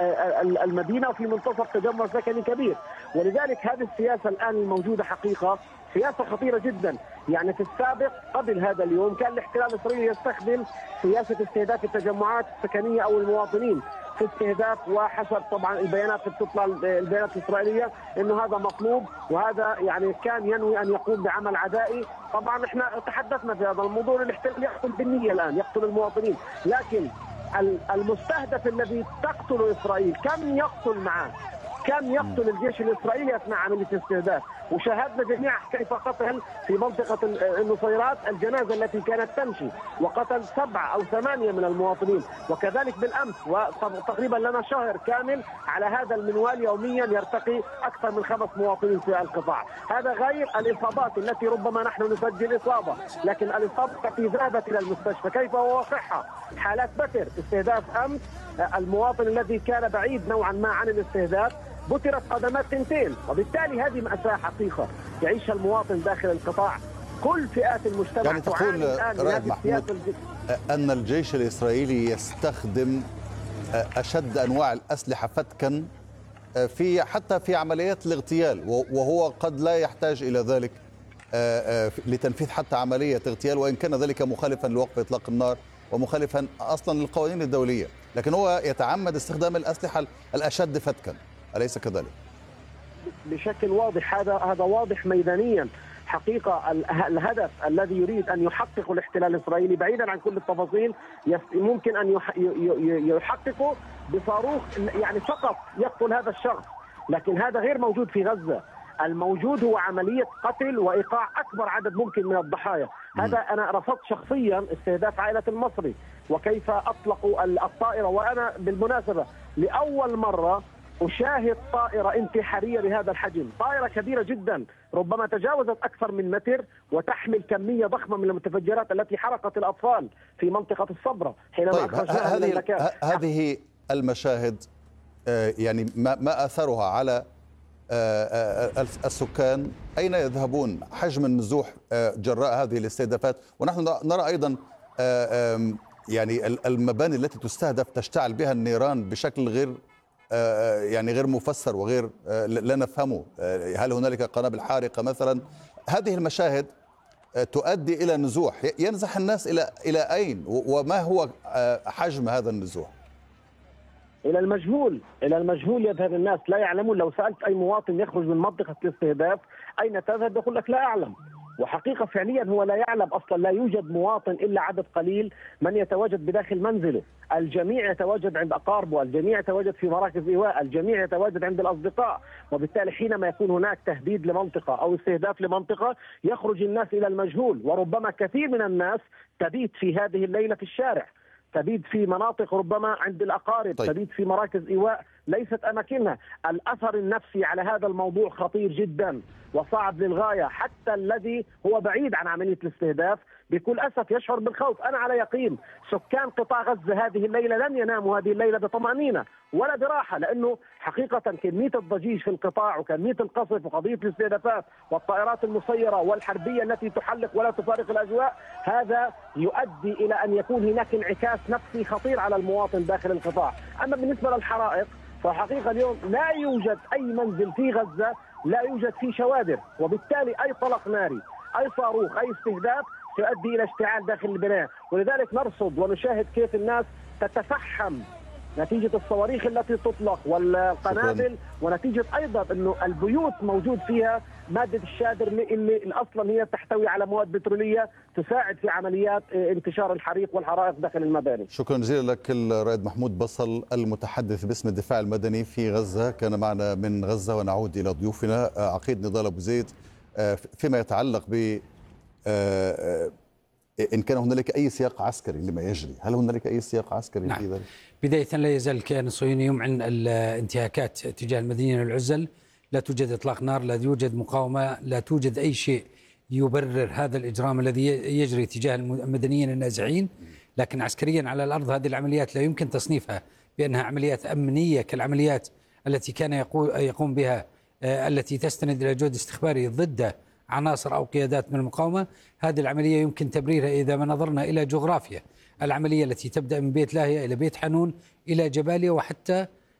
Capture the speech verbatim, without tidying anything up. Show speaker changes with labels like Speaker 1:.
Speaker 1: المدينة وفي منتصف تجمع سكني كبير. ولذلك هذه السياسة الآن الموجودة حقيقة سياسة خطيرة جدا. يعني في السابق قبل هذا اليوم كان الاحتلال الإسرائيلي يستخدم سياسة استهداف التجمعات السكنية أو المواطنين في استهداف، وحسب طبعا البيانات اللي بتطلع البيانات الإسرائيلية انه هذا مطلوب، وهذا يعني كان ينوي ان يقوم بعمل عدائي. طبعا احنا تحدثنا في هذا الموضوع، الاحتلال يقتل بالنية الان، يقتل المواطنين، لكن المستهدف الذي تقتل اسرائيل كم يقتل معه؟ كم يقتل الجيش الإسرائيلي أثناء عملية الاستهداف؟ وشاهدنا جميعا كيف قتل في منطقة النصيرات الجنازة التي كانت تمشي، وقتل سبعة أو ثمانية من المواطنين. وكذلك بالأمس، وتقريبا لنا شهر كامل على هذا المنوال يوميا يرتقي أكثر من خمس مواطنين في القطاع. هذا غير الإصابات التي ربما نحن نسجل إصابة، لكن الإصابة التي ذهبت إلى المستشفى كيف هو واقعها؟ حالات بتر، استهداف أمس المواطن الذي كان بعيد نوعا ما عن الاستهداف بترت قدمات تنتين، وبالتالي هذه مأساة حقيقة يعيشها المواطن داخل القطاع. كل فئات المجتمع
Speaker 2: يعني تقول رائد محمود أن الجيش الإسرائيلي يستخدم أشد أنواع الأسلحة فتكا في حتى في عمليات الاغتيال، وهو قد لا يحتاج إلى ذلك لتنفيذ حتى عملية اغتيال، وإن كان ذلك مخالفا لوقف إطلاق النار ومخالفا أصلا للقوانين الدولية، لكن هو يتعمد استخدام الأسلحة الأشد فتكا، أليس كذلك؟
Speaker 1: بشكل واضح، هذا هذا واضح ميدانيا. حقيقة الهدف الذي يريد أن يحققه الاحتلال الإسرائيلي بعيدا عن كل التفاصيل ممكن أن يحققه بصاروخ يعني فقط يقتل هذا الشخص، لكن هذا غير موجود في غزة. الموجود هو عملية قتل وإيقاع أكبر عدد ممكن من الضحايا. هذا أنا رفضت شخصيا استهداف عائلة المصري وكيف أطلقوا الطائرة، وأنا بالمناسبة لأول مرة أشاهد طائرة انتحارية بهذا الحجم، طائرة كبيرة جدا ربما تجاوزت أكثر من متر وتحمل كمية ضخمة من المتفجرات التي حرقت الأطفال في منطقة الصبرة حينما
Speaker 2: طيب
Speaker 1: أخرجناها من المكان.
Speaker 2: هذه المشاهد يعني ما ما أثرها على السكان؟ أين يذهبون؟ حجم النزوح جراء هذه الاستهدافات، ونحن نرى أيضا يعني المباني التي تستهدف تشتعل بها النيران بشكل غير يعني غير مفسر وغير لا نفهمه. هل هنالك قنابل حارقة مثلا؟ هذه المشاهد تؤدي إلى نزوح، ينزح الناس إلى إلى أين؟ وما هو حجم هذا النزوح؟
Speaker 1: إلى المجهول، إلى المجهول يذهب الناس، لا يعلمون. لو سألت أي مواطن يخرج من منطقة الاستهداف أين تذهب يقول لك لا أعلم، وحقيقة فعليا هو لا يعلم أصلا. لا يوجد مواطن إلا عدد قليل من يتواجد بداخل منزله، الجميع يتواجد عند أقاربه، الجميع يتواجد في مراكز إيواء، الجميع يتواجد عند الأصدقاء. وبالتالي حينما يكون هناك تهديد لمنطقة أو استهداف لمنطقة يخرج الناس إلى المجهول، وربما كثير من الناس تبيت في هذه الليلة في الشارع، تبيت في مناطق ربما عند الأقارب. طيب. تبيت في مراكز إيواء ليست أماكنها. الأثر النفسي على هذا الموضوع خطير جدا وصعب للغاية. حتى الذي هو بعيد عن عملية الاستهداف بكل أسف يشعر بالخوف. أنا على يقين سكان قطاع غزة هذه الليلة لن يناموا هذه الليلة بطمأنينة ولا براحة، لأنه حقيقة كمية الضجيج في القطاع وكمية القصف وقضية الاستهدافات والطائرات المسيرة والحربية التي تحلق ولا تفارق الأجواء، هذا يؤدي إلى أن يكون هناك انعكاس نفسي خطير على المواطن داخل القطاع. أما بالنسبة للحرائق فحقيقة اليوم لا يوجد أي منزل في غزة لا يوجد فيه شوادر، وبالتالي أي طلق ناري أي صاروخ أي استهداف سيؤدي إلى اشتعال داخل البناية. ولذلك نرصد ونشاهد كيف الناس تتفحم نتيجة الصواريخ التي تطلق والقنابل، ونتيجة أيضا أنه البيوت موجود فيها مادة الشادر اللي أصلا هي تحتوي على مواد بترولية تساعد في عمليات انتشار الحريق والحرائق داخل المباني.
Speaker 2: شكرا جزيلا لك الرائد محمود بصل المتحدث باسم الدفاع المدني في غزة، كان معنا من غزة. ونعود إلى ضيوفنا. عقيد نضال أبو زيد، فيما يتعلق ب إن كان هنالك أي سياق عسكري لما يجري، هل هنالك أي سياق عسكري
Speaker 3: نعم.
Speaker 2: في ذلك؟
Speaker 3: بداية لا يزال الكيان الصهيوني يمعن الانتهاكات تجاه المدنيين العزل، لا توجد إطلاق نار، لا يوجد مقاومة، لا توجد أي شيء يبرر هذا الإجرام الذي يجري تجاه المدنيين النازحين. لكن عسكريا على الأرض هذه العمليات لا يمكن تصنيفها بأنها عمليات أمنية كالعمليات التي كان يقوم بها التي تستند إلى جهد استخباري ضد عناصر أو قيادات من المقاومة. هذه العملية يمكن تبريرها إذا ما نظرنا إلى جغرافيا العملية التي تبدأ من بيت لاهيا إلى بيت حنون إلى جباليا وحتى